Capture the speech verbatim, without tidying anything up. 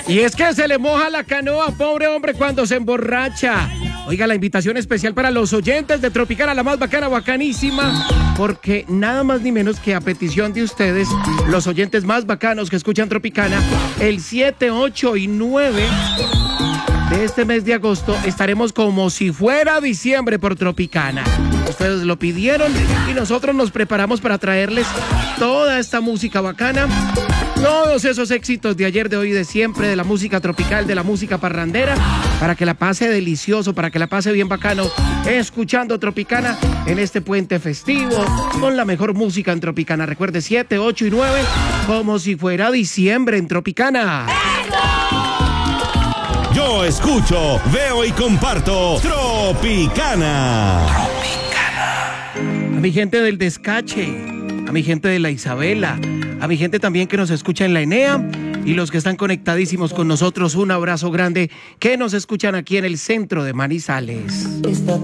Y es que se le moja la canoa, pobre hombre, cuando se emborracha. Oiga, la invitación especial para los oyentes de Tropicana, la más bacana, bacanísima, porque nada más ni menos que a petición de ustedes, los oyentes más bacanos que escuchan Tropicana, el siete, ocho y nueve de este mes de agosto estaremos como si fuera diciembre por Tropicana. Ustedes lo pidieron y nosotros nos preparamos para traerles toda esta música bacana, todos esos éxitos de ayer, de hoy, de siempre, de la música tropical, de la música parrandera, para que la pase delicioso, para que la pase bien bacano, escuchando Tropicana en este puente festivo, con la mejor música en Tropicana. Recuerde, siete, ocho y nueve, como si fuera diciembre en Tropicana. Yo escucho, veo y comparto Tropicana. A mi gente del Descache, a mi gente de la Isabela, a mi gente también que nos escucha en la Enea y los que están conectadísimos con nosotros, un abrazo grande, que nos escuchan aquí en el centro de Manizales.